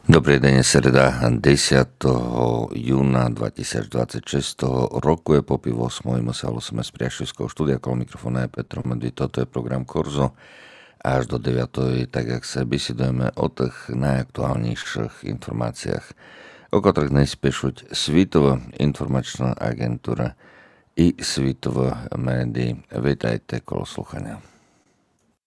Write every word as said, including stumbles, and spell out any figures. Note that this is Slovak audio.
Dobrý deň, je sreda desiateho júna dvetisícdvadsaťšesť. Toho roku je po pol ôsmej, muselo sme z priašovského štúdia, kolo mikrofóna je Petro Medvi, toto je program Korzo. Až do deviatej, tak jak sa besedujeme o tých najaktuálnejších informáciách, o ktorých dnes píšuť Svetová informačná agentúra i Svetová médií. Vítajte kolo sluchania.